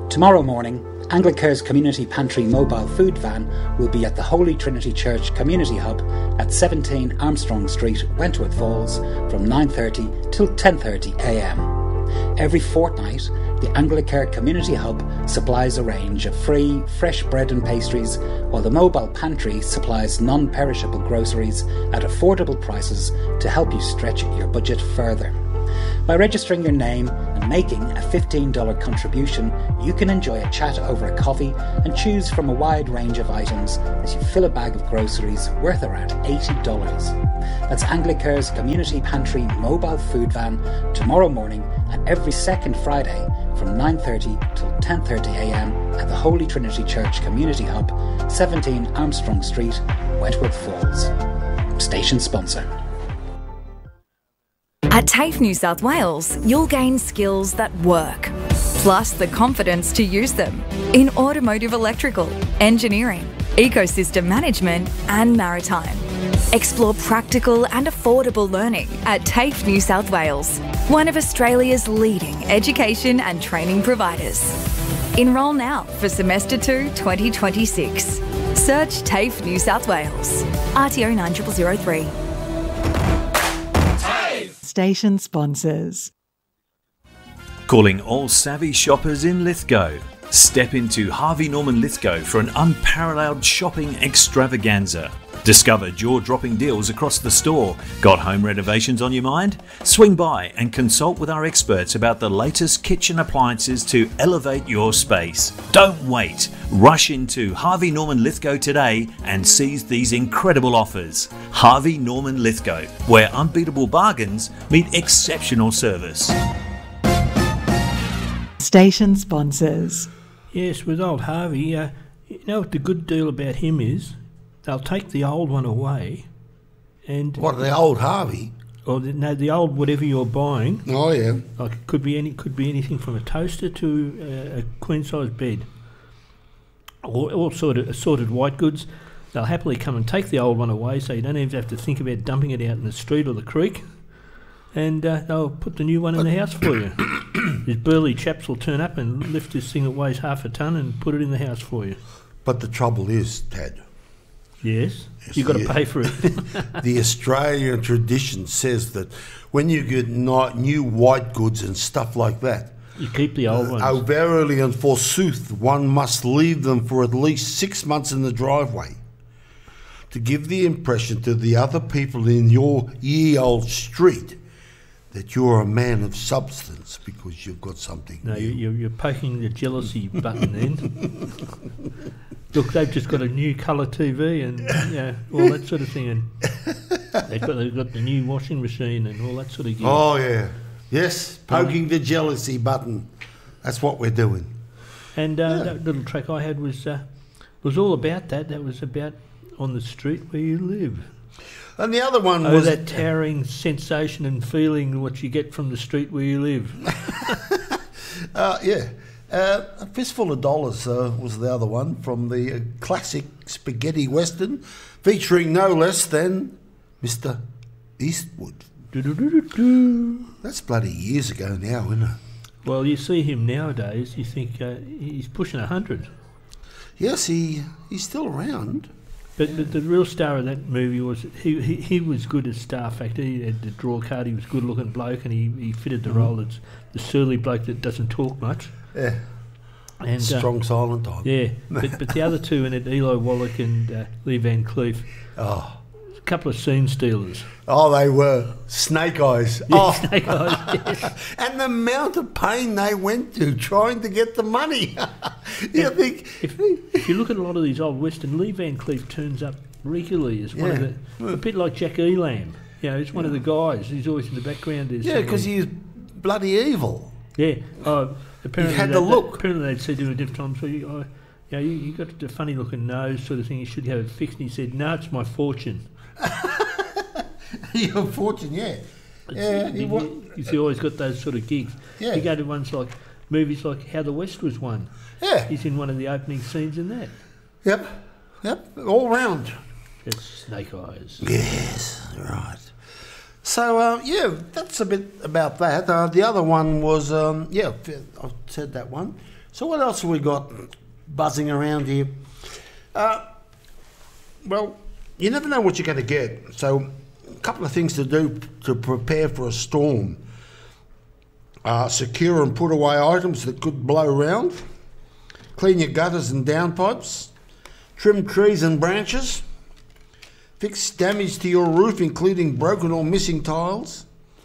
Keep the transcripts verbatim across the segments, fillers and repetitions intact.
Tomorrow morning, Anglicare's Community Pantry mobile food van will be at the Holy Trinity Church Community Hub at seventeen Armstrong Street, Wentworth Falls from nine thirty till ten thirty a m. Every fortnight, the Anglicare Community Hub supplies a range of free, fresh bread and pastries, while the mobile pantry supplies non-perishable groceries at affordable prices to help you stretch your budget further. By registering your name and making a fifteen dollars contribution, you can enjoy a chat over a coffee and choose from a wide range of items as you fill a bag of groceries worth around eighty dollars. That's Anglicare's Community Pantry mobile food van tomorrow morning and every second Friday from nine thirty till ten thirty a m at the Holy Trinity Church Community Hub, seventeen Armstrong Street, Wentworth Falls. Station sponsor. At TAFE New South Wales, you'll gain skills that work, plus the confidence to use them in automotive electrical, engineering, ecosystem management and maritime. Explore practical and affordable learning at TAFE New South Wales, one of Australia's leading education and training providers. Enrol now for Semester two twenty twenty-six. Search TAFE New South Wales. R T O nine zero zero zero three. Station sponsors. Calling all savvy shoppers in Lithgow. Step into Harvey Norman Lithgow for an unparalleled shopping extravaganza. Discover jaw-dropping deals across the store. Got home renovations on your mind? Swing by and consult with our experts about the latest kitchen appliances to elevate your space. Don't wait. Rush into Harvey Norman Lithgow today and seize these incredible offers. Harvey Norman Lithgow, where unbeatable bargains meet exceptional service. Station sponsors. Yes, with old Harvey, uh, you know what the good deal about him is? They'll take the old one away, and what, the old Harvey? Or the, no, the old whatever you're buying. Oh yeah, like it could be any could be anything from a toaster to uh, a queen size bed, or all sort of assorted white goods. They'll happily come and take the old one away, so you don't even have to think about dumping it out in the street or the creek, and uh, they'll put the new one in the house for you. These burly chaps will turn up and lift this thing that weighs half a ton and put it in the house for you. But the trouble is, Tad. Yes, yes you've got to pay for it. The Australian tradition says that when you get new white goods and stuff like that, you keep the old ones. Oh, verily and forsooth, one must leave them for at least six months in the driveway to give the impression to the other people in your ye old street that you're a man of substance because you've got something No, new. You're, you're poking the jealousy button then. Look, they've just got a new colour T V and yeah, all that sort of thing, and they've got they've got the new washing machine and all that sort of gear. Oh yeah, yes, poking the jealousy button. That's what we're doing. And uh, yeah. that little track I had was uh, was all about that. That was about on the street where you live. And the other one oh, was that towering sensation and feeling what you get from the street where you live. uh, yeah. Uh, a Fistful of Dollars uh, was the other one from the uh, classic spaghetti western, featuring no less than Mister Eastwood. That's bloody years ago now, isn't it? Well, you see him nowadays, you think uh, he's pushing a hundred. Yes, he he's still around. But, but the real star of that movie was he, he he was good as Star Factor. He had the draw card. He was a good looking bloke, and he, he fitted the mm. role as the surly bloke that doesn't talk much. Yeah, and strong uh, silent type. Yeah, but but the other two in it, Eli Wallach and uh, Lee Van Cleef. Oh, a couple of scene stealers. Oh, they were Snake Eyes. Yeah, oh. Snake Eyes. Yes. And the amount of pain they went to trying to get the money. you think if, if you look at a lot of these old western, Lee Van Cleef turns up regularly as one yeah. of the a bit like Jack Elam. You know, he's one yeah. of the guys. He's always in the background. There's yeah, because he's bloody evil. Yeah. Oh, apparently he had that, the look. That, apparently they'd said to him at different times, so you, oh, you know, you, you got the funny looking nose sort of thing. You should have it fixed. And he said, "No, it's my fortune." Your fortune, yeah. It's, yeah. He, he, he's always got those sort of gigs. Yeah. You go to ones like movies like How the West Was Won. Yeah. He's in one of the opening scenes in that. Yep. Yep. All round. It's Snake Eyes. Yes. Right. So uh, yeah, that's a bit about that. Uh, the other one was um, yeah, I've said that one. So what else have we got buzzing around here? Uh, well, you never know what you're going to get. So a couple of things to do to prepare for a storm. Uh, secure and put away items that could blow around. Clean your gutters and downpipes. Trim trees and branches. Fix damage to your roof, including broken or missing tiles.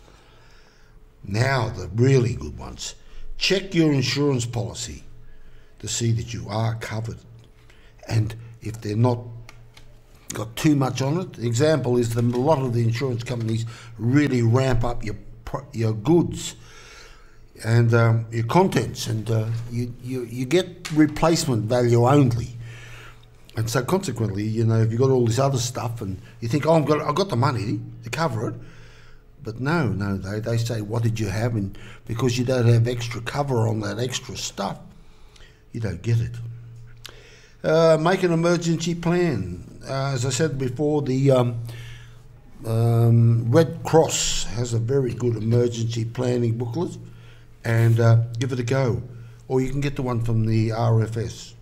Now, the really good ones. Check your insurance policy to see that you are covered. And if they're not got too much on it, the example is that a lot of the insurance companies really ramp up your your goods and um, your contents, and uh, you, you you get replacement value only. And so consequently, you know, if you've got all this other stuff and you think, oh, I've got, I've got the money to cover it, but no, no, they, they say, what did you have? And because you don't have extra cover on that extra stuff, you don't get it. Uh, make an emergency plan. Uh, as I said before, the um, um, Red Cross has a very good emergency planning booklet, and uh, give it a go. Or you can get the one from the R F S.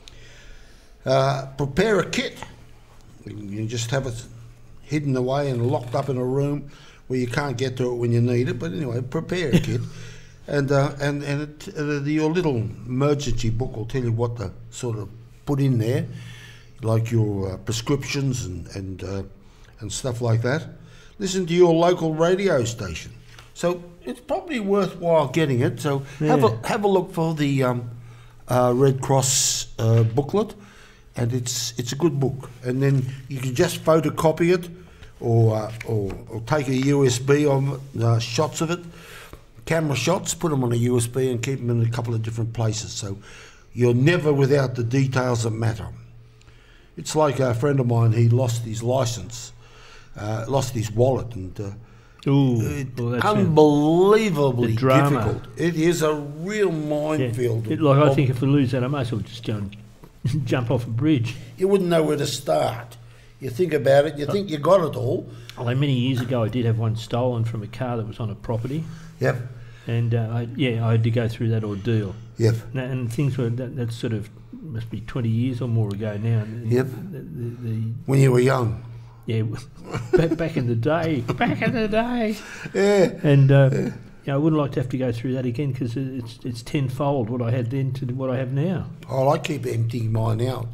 Uh, prepare a kit. You just have it hidden away and locked up in a room where you can't get to it when you need it. But anyway, prepare a kit, and uh, and and it, uh, your little emergency book will tell you what to sort of put in there, like your uh, prescriptions and and uh, and stuff like that. Listen to your local radio station. So it's probably worthwhile getting it. So Yeah. have a have a look for the um, uh, Red Cross uh, booklet. And it's it's a good book, and then you can just photocopy it, or uh, or, or take a U S B on uh, shots of it, camera shots, put them on a U S B and keep them in a couple of different places. So you're never without the details that matter. It's like a friend of mine; he lost his license, uh, lost his wallet, and uh, Ooh, it, well, that's unbelievably the drama. difficult. It is a real minefield. It, like I of- think if we lose that, I might as well just go and jump off a bridge. you wouldn't know where to start. You think about it, you think you got it all. Although many years ago, I did have one stolen from a car that was on a property, Yep, and uh, I, yeah, I had to go through that ordeal. yep. And, and things were that, that's sort of must be twenty years or more ago now. And Yep. The, the, the, When you were young. yeah, back, back in the day, back in the day. Yeah. And uh, yeah, I wouldn't like to have to go through that again because it's it's tenfold what I had then to what I have now. Oh, I keep emptying mine out.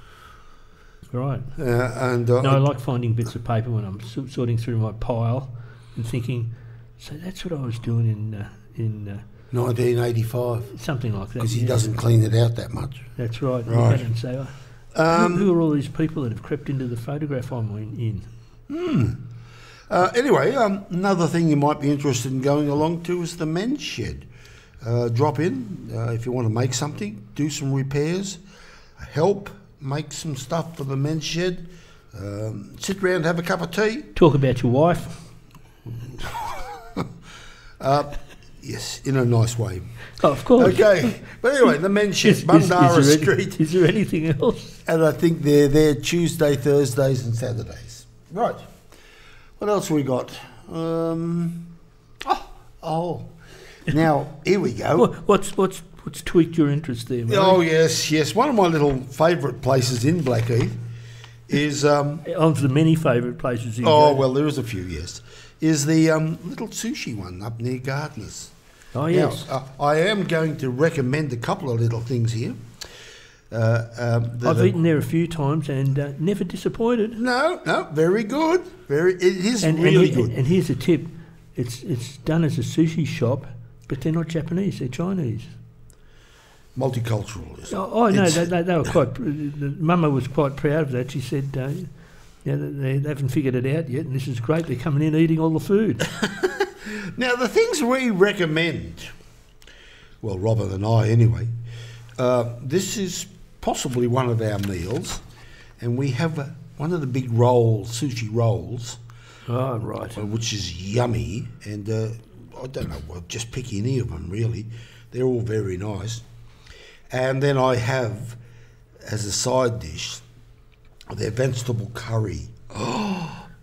Right. Uh, and uh, No, I like finding bits of paper when I'm so- sorting through my pile and thinking, so that's what I was doing in uh, in uh, nineteen eighty-five, something like that. because he yeah. doesn't clean it out that much. That's right. You Right. had and say, oh, Um, who, who are all these people that have crept into the photograph I'm in? in? Uh, anyway, um, another thing you might be interested in going along to is the men's shed. Uh, drop in uh, if you want to make something, do some repairs, help make some stuff for the men's shed. Um, sit around, have a cup of tea. Talk about your wife. Uh, yes, in a nice way. Oh, of course. Okay, but anyway, the men's shed, Is, is, Bundara is, there any- Street, is there anything else? and I think they're there Tuesday, Thursdays, and Saturdays. Right. What else we got? Um, oh, oh. Now here we go. What, what's what's what's tweaked your interest there, mate? Oh yes, yes. One of my little favourite places in Blackheath is um, Of the many favourite places you oh go. well, there is a few. Yes, is the um, little sushi one up near Gardeners. Oh, yes. Now, uh, I am going to recommend a couple of little things here. Uh, um, that I've are- eaten there a few times and uh, never disappointed. No, no, very good. Very, it is And, really and, good. and here's a tip: it's it's done as a sushi shop, but they're not Japanese; they're Chinese. Multicultural. Is it? Oh, oh no, It's- they, they, they were quite. The Mama was quite proud of that. She said, uh, "Yeah, they, they haven't figured it out yet, and this is great. They're coming in eating all the food." Now, the things we recommend, well, Robin and I anyway, uh, this is possibly one of our meals, and we have a, one of the big rolls, sushi rolls, Oh, right. uh, which is yummy, and uh, I don't know, well, just pick any of them really. They're all very nice. And then I have, as a side dish, their vegetable curry. Oh,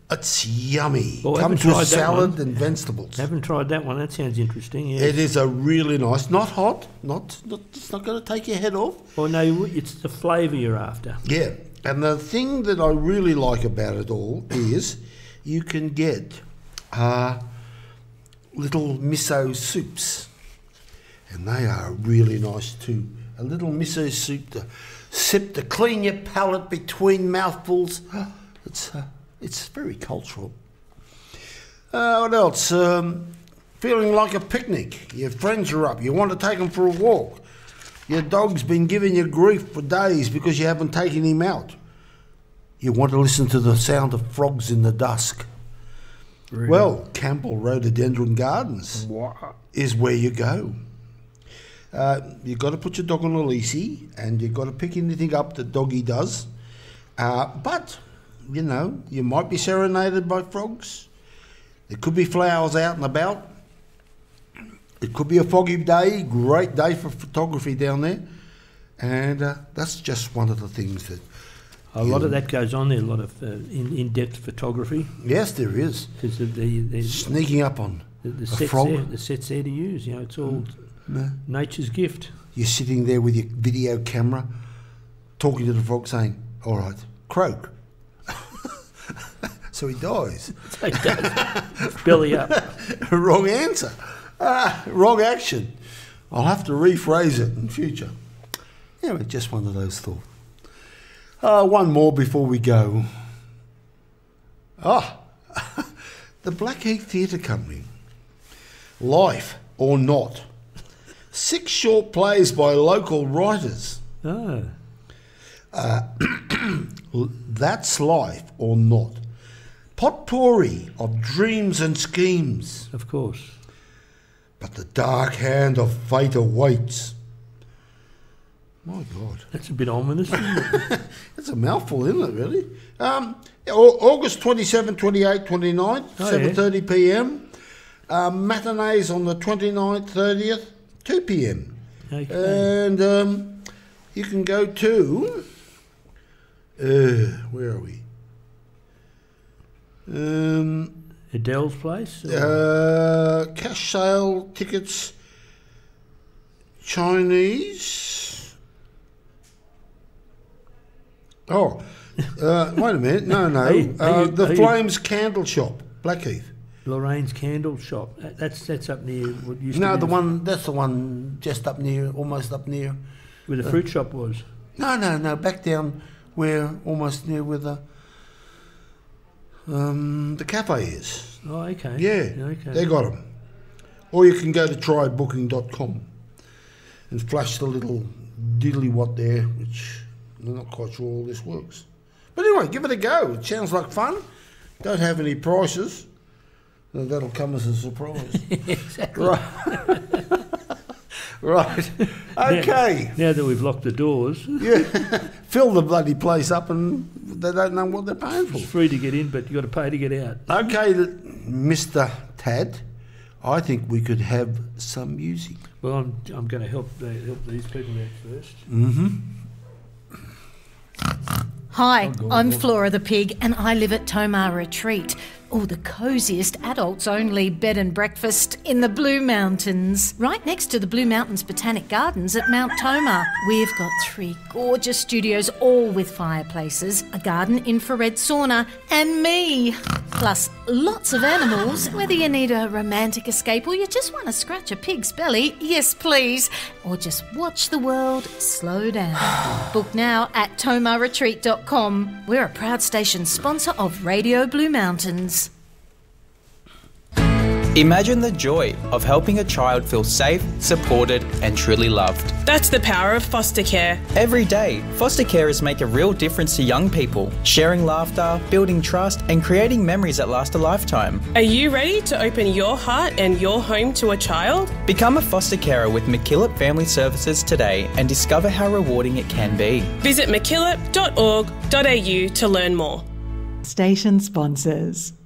It's yummy. Well, I Comes haven't with tried that salad one. and vegetables. I haven't tried that one. That sounds interesting. Yeah. It is a really nice, not hot, not, not it's not going to take your head off. Well, no, it's the flavour you're after. Yeah, and the thing that I really like about it all is you can get uh, little miso soups, and they are really nice too. A little miso soup to sip to clean your palate between mouthfuls. It's uh, it's very cultural. Uh, what else? Um, feeling like a picnic. Your friends are up. You want to take them for a walk. Your dog's been giving you grief for days because you haven't taken him out. You want to listen to the sound of frogs in the dusk. Really? Well, Campbell Rhododendron Gardens what? is where you go. Uh, you've got to put your dog on a leashy and you've got to pick anything up that doggy does. Uh, but, you know, you might be serenaded by frogs. There could be flowers out and about. It could be a foggy day, great day for photography down there. And uh, that's just one of the things that... A lot of that goes on there, a lot of uh, in, in-depth photography. Yes, there is. Because the, the, the, Sneaking up on the, the, a sets frog. there, the set's there to use, you know, it's all no. nature's gift. You're sitting there with your video camera, talking to the frog saying, all right, croak. So he dies. So he does. Belly up. Wrong answer. Ah, wrong action. I'll have to rephrase it in future. Anyway, just one of those thoughts. Uh, one more before we go. Ah, the Blackheath Theatre Company. Life or Not. Six short plays by local writers. Oh. Uh, That's Life or Not. Potpourri of dreams and schemes. Of course. But the dark hand of fate awaits. My God. That's a bit ominous, isn't it? It's a mouthful, isn't it, really? Um, August twenty-seventh, twenty-eighth, twenty-ninth, oh, seven thirty yeah. p m. Uh, matinees on the twenty-ninth, thirtieth, two p m. Okay. And um, you can go to... Uh, where are we? Um, Adele's place? Or? Uh, cash sale tickets, Chinese. Oh, uh, wait a minute. No, no. Are you- are uh, you- the are you- Flames Candle Shop, Blackheath. Lorraine's Candle Shop. That- That's that's up near what used No, to be the one, that's the one just up near, almost up near. where the fruit shop was. No, no, no, back down where, almost near where the, um, the cafe is. Oh, okay. Yeah, Okay. they got them. Or you can go to try booking dot com and flash the little diddly what there, which I'm not quite sure all this works. But anyway, give it a go. It sounds like fun. Don't have any prices. Uh, That'll come as a surprise. Exactly. Right. Right. Okay. Now, now that we've locked the doors, Yeah. Fill the bloody place up and they don't know what they're paying for. it's free to get in, but you've got to pay to get out. Okay, Mister Tad, I think we could have some music. Well, I'm I'm going to help uh, help these people out first. Mm-hmm. Hi, Oh, God, I'm God. Flora the Pig and I live at Tomar Retreat. Oh, the cosiest adults-only bed and breakfast in the Blue Mountains. Right next to the Blue Mountains Botanic Gardens at Mount Tomar. We've got three gorgeous studios, all with fireplaces, a garden infrared sauna, and me. Plus, lots of animals. Whether you need a romantic escape or you just want to scratch a pig's belly, yes please. Or just watch the world slow down. Book now at tomar retreat dot com. We're a proud station sponsor of Radio Blue Mountains. Imagine the joy of helping a child feel safe, supported, and truly loved. That's the power of foster care. Every day, foster carers make a real difference to young people, sharing laughter, building trust, and creating memories that last a lifetime. Are you ready to open your heart and your home to a child? Become a foster carer with McKillop Family Services today and discover how rewarding it can be. Visit mckillop dot org dot a u to learn more. Station sponsors.